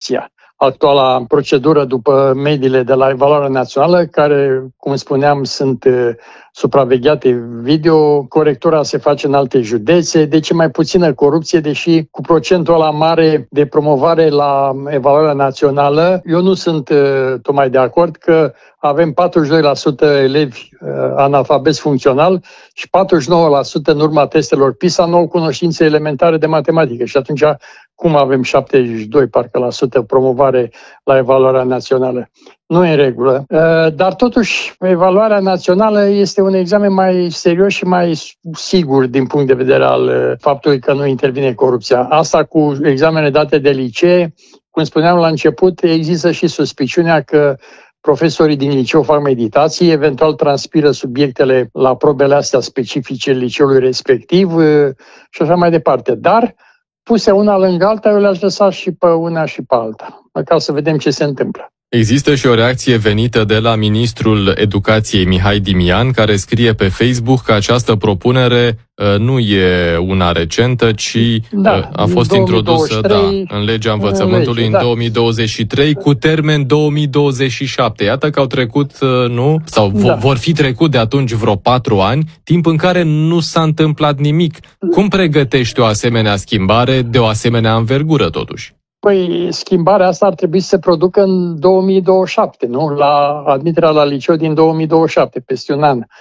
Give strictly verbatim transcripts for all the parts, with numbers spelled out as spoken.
corupția. Actuala procedură după mediile de la Evaluarea Națională, care, cum spuneam, sunt uh, supravegheate video, corectura se face în alte județe, deci e mai puțină corupție, deși cu procentul ăla mare de promovare la Evaluarea Națională, eu nu sunt uh, tocmai de acord că avem patruzeci și doi la sută elevi uh, analfabeti funcțional și patruzeci și nouă la sută în urma testelor PISA nu au cunoștințe elementare de matematică și atunci cum avem șaptezeci și doi parcă la sută promovare la Evaluarea Națională? Nu e în regulă. Dar totuși, Evaluarea Națională este un examen mai serios și mai sigur din punct de vedere al faptului că nu intervine corupția. Asta cu examene date de licee, cum spuneam la început, există și suspiciunea că profesorii din liceu fac meditații, eventual transpiră subiectele la probele astea specifice liceului respectiv și așa mai departe. Dar puse una lângă alta, eu le-aș lăsa și pe una și pe alta, ca să vedem ce se întâmplă. Există și o reacție venită de la ministrul Educației Mihai Dimian, care scrie pe Facebook că această propunere uh, nu e una recentă, ci da, uh, a fost introdusă da, în legea învățământului în, lege, în două mii douăzeci și trei da. cu termen două mii douăzeci și șapte. Iată că au trecut, uh, nu? Sau da. vor fi trecut de atunci vreo patru ani, timp în care nu s-a întâmplat nimic. Cum pregătești o asemenea schimbare de o asemenea învergură, totuși? Păi, schimbarea asta ar trebui să se producă în două mii douăzeci și șapte, nu? La admiterea la liceu din două mii douăzeci și șapte, peste un an.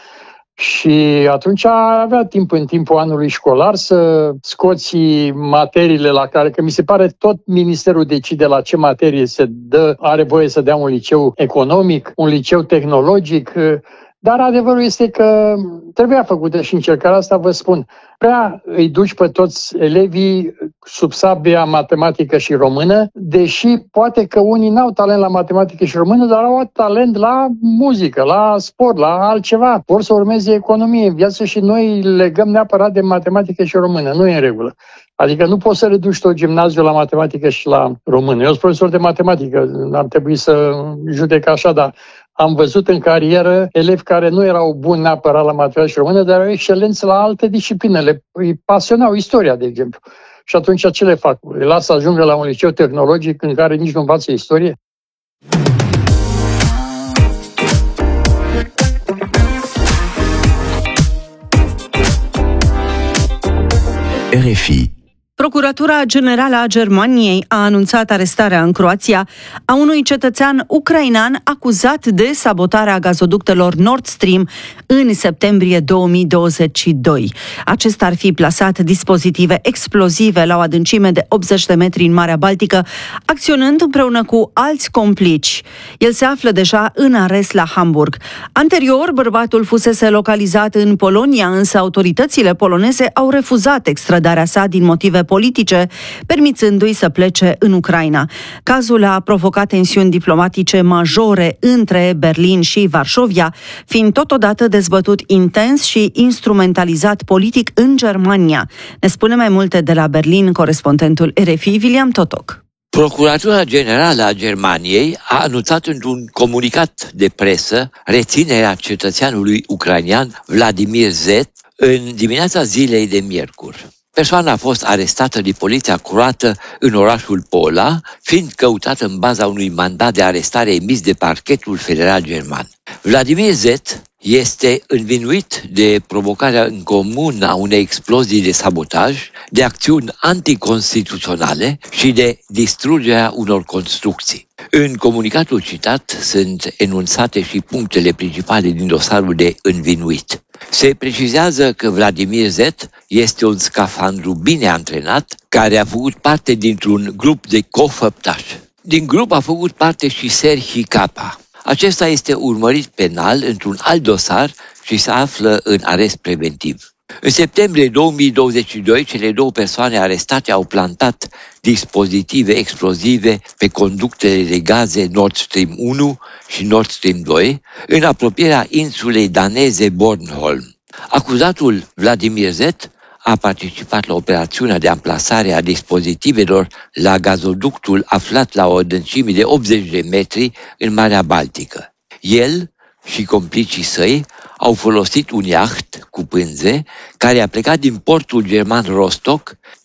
Și atunci avea timp în timpul anului școlar să scoți materiile la care, că mi se pare tot ministerul decide la ce materie se dă, are voie să dea un liceu economic, un liceu tehnologic, dar adevărul este că trebuia făcută și încercarea asta, vă spun. Prea îi duci pe toți elevii sub sabia matematică și română, deși poate că unii n-au talent la matematică și română, dar au talent la muzică, la sport, la altceva. Vor să urmeze economie în viață și noi legăm neapărat de matematică și română. Nu e în regulă. Adică nu poți să reduci tot gimnaziul la matematică și la română. Eu sunt profesor de matematică, ar trebui să judec așa, dar am văzut în carieră elevi care nu erau buni neapărat la matematică și română, dar erau excelenți la alte discipline. Le îi pasionau istoria, de exemplu. Și atunci ce le fac? Îi las să ajungă la un liceu tehnologic în care nici nu învață istorie? R F I. Procuratura Generală a Germaniei a anunțat arestarea în Croația a unui cetățean ucrainean acuzat de sabotarea gazoductelor Nord Stream în septembrie două mii douăzeci și doi. Acesta ar fi plasat dispozitive explozive la o adâncime de optzeci de metri în Marea Baltică, acționând împreună cu alți complici. El se află deja în arest la Hamburg. Anterior, bărbatul fusese localizat în Polonia, însă autoritățile poloneze au refuzat extradarea sa din motive politice, permițându-i să plece în Ucraina. Cazul a provocat tensiuni diplomatice majore între Berlin și Varșovia, fiind totodată dezbătut intens și instrumentalizat politic în Germania. Ne spune mai multe de la Berlin corespondentul R F I, William Totok. Procuratura Generală a Germaniei a anunțat într-un comunicat de presă reținerea cetățeanului ucrainean Vladimir Z în dimineața zilei de miercuri. Persoana a fost arestată de poliția croată în orașul Pola, fiind căutată în baza unui mandat de arestare emis de parchetul federal german. Vladimir Z este învinuit de provocarea în comun a unei explozii de sabotaj, de acțiuni anticonstituționale și de distrugerea unor construcții. În comunicatul citat sunt enunțate și punctele principale din dosarul de învinuit. Se precizează că Vladimir Z este un scafandru bine antrenat care a făcut parte dintr-un grup de cofăptași. Din grup a făcut parte și Serhii Capa. Acesta este urmărit penal într-un alt dosar și se află în arest preventiv. În septembrie două mii douăzeci și doi, cele două persoane arestate au plantat dispozitive explozive pe conductele de gaze Nord Stream unu și Nord Stream doi în apropierea insulei daneze Bornholm. Acuzatul Vladimir Z a participat la operațiunea de amplasare a dispozitivelor la gazoductul aflat la o adâncime de optzeci de metri în Marea Baltică. El și complicii săi au folosit un iaht cu pânze care a plecat din portul german Rostock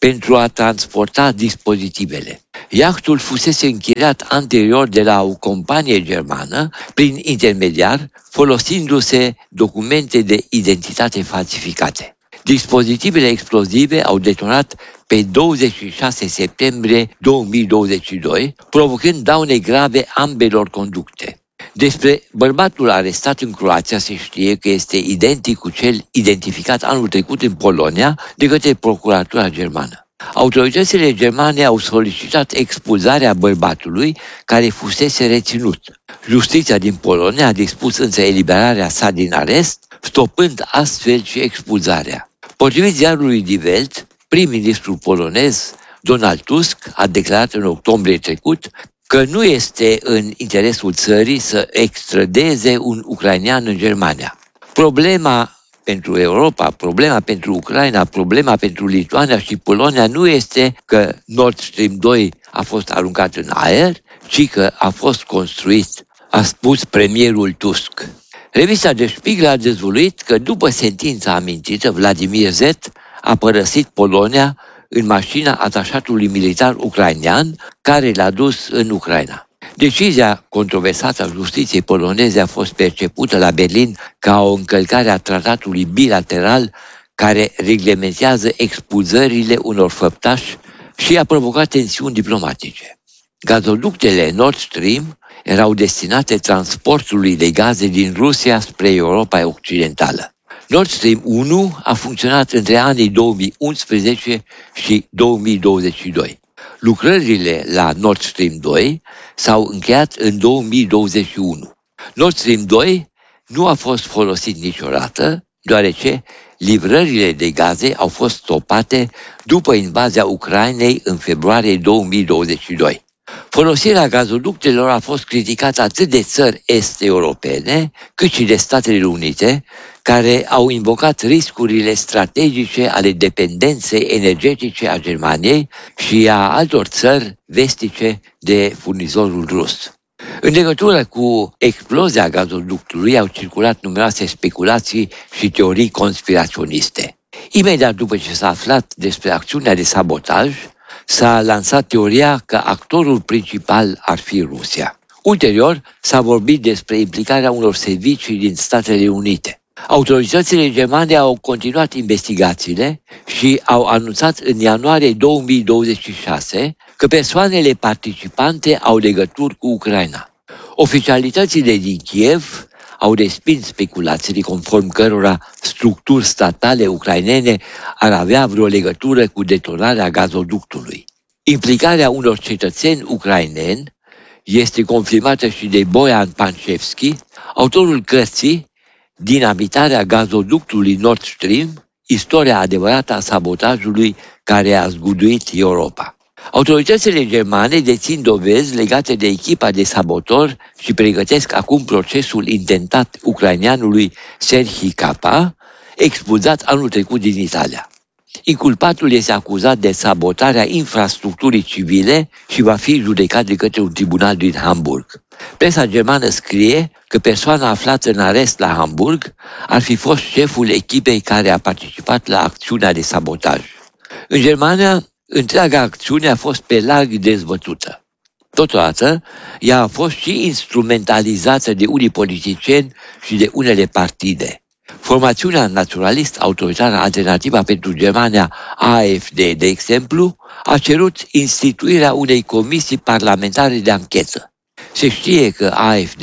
pentru a transporta dispozitivele. Iahtul fusese închiriat anterior de la o companie germană prin intermediar, folosindu-se documente de identitate falsificate. Dispozitivele explozive au detonat pe douăzeci și șase septembrie două mii douăzeci și doi, provocând daune grave ambelor conducte. Despre bărbatul arestat în Croația se știe că este identic cu cel identificat anul trecut în Polonia de către procuratura germană. Autoritățile germane au solicitat expulzarea bărbatului care fusese reținut. Justiția din Polonia a dispus însă eliberarea sa din arest, stopând astfel și expulzarea. Potrivit ziarului Die Welt, prim-ministrul polonez Donald Tusk a declarat în octombrie trecut că nu este în interesul țării să extradeze un ucrainean în Germania. Problema pentru Europa, problema pentru Ucraina, problema pentru Lituania și Polonia nu este că Nord Stream doi a fost aruncat în aer, ci că a fost construit, a spus premierul Tusk. Revista Der Spiegel a dezvăluit că după sentința amintită, Vladimir Zet a părăsit Polonia în mașina atașatului militar ucrainean care l-a dus în Ucraina. Decizia controversată a justiției poloneze a fost percepută la Berlin ca o încălcare a tratatului bilateral care reglementează expulzările unor făptași și a provocat tensiuni diplomatice. Gazoductele Nord Stream erau destinate transportului de gaze din Rusia spre Europa Occidentală. Nord Stream unu a funcționat între anii două mii unsprezece și două mii douăzeci și doi. Lucrările la Nord Stream doi s-au încheiat în două mii douăzeci și unu. Nord Stream doi nu a fost folosit niciodată, deoarece livrările de gaze au fost stopate după invazia Ucrainei în februarie două mii douăzeci și doi. Folosirea gazoductelor a fost criticată atât de țări est-europene, cât și de Statele Unite, care au invocat riscurile strategice ale dependenței energetice a Germaniei și a altor țări vestice de furnizorul rus. În legătură cu explozia gazoductului au circulat numeroase speculații și teorii conspiraționiste. Imediat după ce s-a aflat despre acțiunea de sabotaj, s-a lansat teoria că actorul principal ar fi Rusia. Ulterior, s-a vorbit despre implicarea unor servicii din Statele Unite. Autoritățile germane au continuat investigațiile și au anunțat în ianuarie două mii douăzeci și șase că persoanele participante au legături cu Ucraina. Oficialitățile din Kiev au respins speculațiile conform cărora structuri statale ucrainene ar avea vreo legătură cu detonarea gazoductului. Implicarea unor cetățeni ucraineni este confirmată și de Bojan Panchevski, autorul cărții Dinamitarea gazoductului Nord Stream, istoria adevărată a sabotajului care a zguduit Europa. Autoritățile germane dețin dovezi legate de echipa de sabotori și pregătesc acum procesul intentat ucraineanului Serhii Capa, expulzat anul trecut din Italia. Inculpatul este acuzat de sabotarea infrastructurii civile și va fi judecat de către un tribunal din Hamburg. Presa germană scrie că persoana aflată în arest la Hamburg ar fi fost șeful echipei care a participat la acțiunea de sabotaj. În Germania, întreaga acțiune a fost pe larg dezbătută. Totodată, ea a fost și instrumentalizată de unii politicieni și de unele partide. Formațiunea naturalist autoritară Alternativa pentru Germania, A F D, de exemplu, a cerut instituirea unei comisii parlamentare de anchetă. Se știe că A F D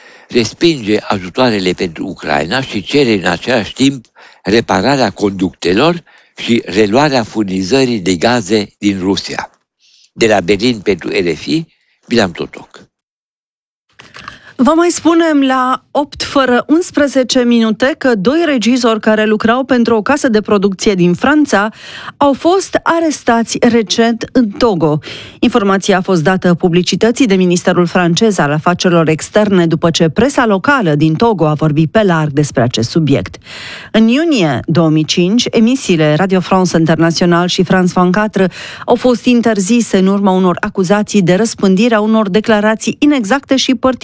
respinge ajutoarele pentru Ucraina și cere în același timp repararea conductelor și reluarea furnizării de gaze din Rusia. De la Berlin pentru R F I, Bilam Totoc. Vă mai spunem la opt fără unsprezece minute că doi regizori care lucrau pentru o casă de producție din Franța au fost arestați recent în Togo. Informația a fost dată publicității de Ministerul francez al Afacerilor Externe după ce presa locală din Togo a vorbit pe larg despre acest subiect. În iunie două mii cinci, emisiile Radio France International și France douăzeci și patru au fost interzise în urma unor acuzații de răspândire a unor declarații inexacte și părtinitoare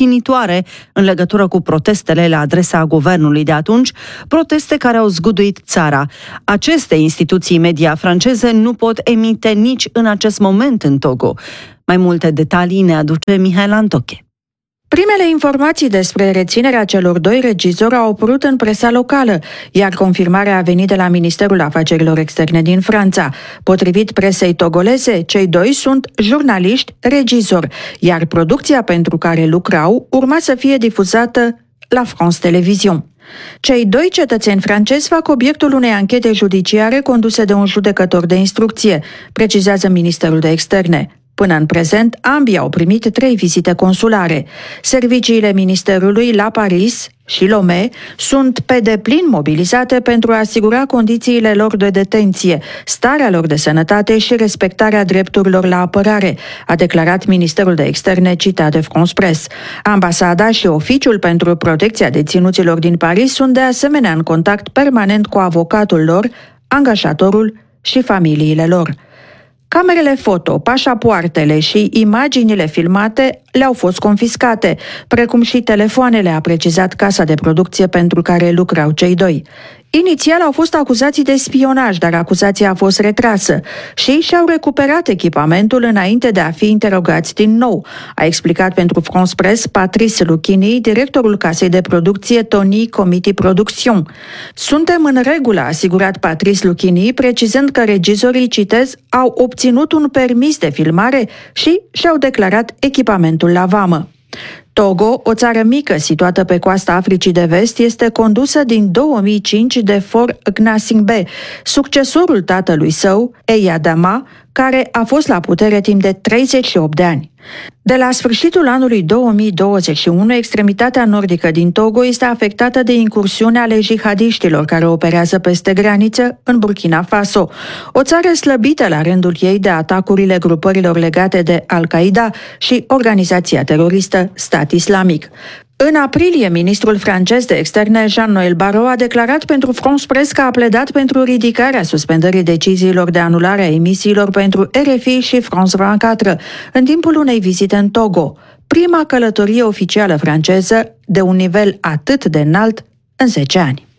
viitoare în legătură cu protestele la adresa guvernului de atunci, proteste care au zguduit țara. Aceste instituții media franceze nu pot emite nici în acest moment în Togo. Mai multe detalii ne aduce Mihail Antoche. Primele informații despre reținerea celor doi regizori au apărut în presa locală, iar confirmarea a venit de la Ministerul Afacerilor Externe din Franța. Potrivit presei togoleze, cei doi sunt jurnaliști regizori, iar producția pentru care lucrau urma să fie difuzată la France Television. Cei doi cetățeni francezi fac obiectul unei anchete judiciare conduse de un judecător de instrucție, precizează Ministerul de Externe. Până în prezent, ambii au primit trei vizite consulare. Serviciile Ministerului la Paris și Lomé sunt pe deplin mobilizate pentru a asigura condițiile lor de detenție, starea lor de sănătate și respectarea drepturilor la apărare, a declarat Ministerul de Externe citat de France Press. Ambasada și Oficiul pentru Protecția Deținuților din Paris sunt de asemenea în contact permanent cu avocatul lor, angajatorul și familiile lor. Camerele foto, pașapoartele și imaginile filmate le-au fost confiscate, precum și telefoanele, a precizat casa de producție pentru care lucrau cei doi. Inițial au fost acuzați de spionaj, dar acuzația a fost retrasă și și-au recuperat echipamentul înainte de a fi interogați din nou, a explicat pentru France Press Patrice Luchini, directorul casei de producție Tony Comity Production. Suntem în regulă, a asigurat Patrice Luchini, precizând că regizorii, citez, au obținut un permis de filmare și și-au declarat echipamentul la vamă. Togo, o țară mică situată pe coasta Africii de Vest, este condusă din două mii cinci de For Gnassingbé, succesorul tatălui său, Eyadema, care a fost la putere timp de treizeci și opt de ani. De la sfârșitul anului două mii douăzeci și unu, extremitatea nordică din Togo este afectată de incursiuni ale jihadiștilor care operează peste graniță în Burkina Faso, o țară slăbită la rândul ei de atacurile grupărilor legate de Al-Qaeda și organizația teroristă Stat Islamic. În aprilie, ministrul francez de externe Jean-Noël Barrot a declarat pentru France Press că a pledat pentru ridicarea suspendării deciziilor de anulare a emisiilor pentru R F I și France douăzeci și patru în timpul unei vizite în Togo, prima călătorie oficială franceză de un nivel atât de înalt în zece ani.